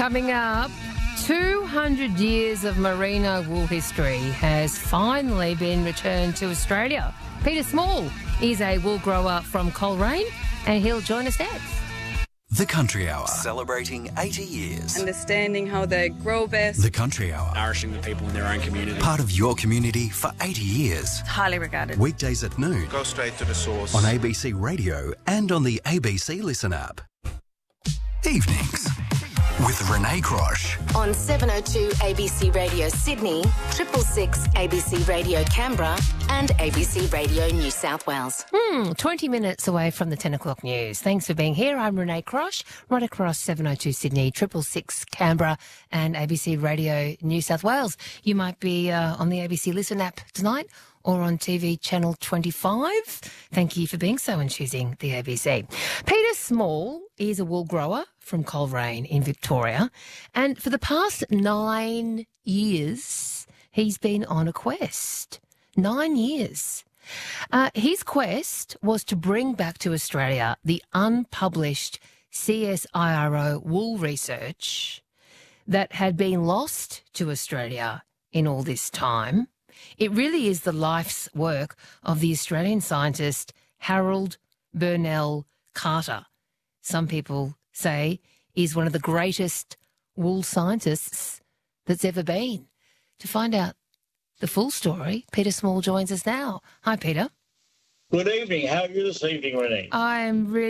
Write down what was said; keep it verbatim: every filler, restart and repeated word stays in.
Coming up, two hundred years of merino wool history has finally been returned to Australia. Peter Small is a wool grower from Coleraine and he'll join us next. The Country Hour, celebrating eighty years. Understanding how they grow best. The Country Hour, nourishing the people in their own community. part of your community for eighty years. Highly regarded. Weekdays at noon. Go straight to the source. On A B C Radio and on the A B C Listen app. Evenings with Renee Crosh. On seven oh two A B C Radio Sydney, triple six A B C Radio Canberra and A B C Radio New South Wales. Hmm, twenty minutes away from the ten o'clock news. Thanks for being here. I'm Renee Crosh, right across seven oh two Sydney, triple six Canberra and A B C Radio New South Wales. You might be uh, on the A B C Listen app tonight or on T V channel twenty-five. Thank you for being so and choosing the A B C. Peter Small is a wool grower from Coleraine in Victoria, and for the past nine years, he's been on a quest. Nine years. Uh, his quest was to bring back to Australia the unpublished C S I R O wool research that had been lost to Australia in all this time. It really is the life's work of the Australian scientist Harold Burnell Carter. Some people say he's one of the greatest wool scientists that's ever been. To find out the full story, Peter Small joins us now. Hi, Peter. Good evening. How are you this evening, Renee? I'm really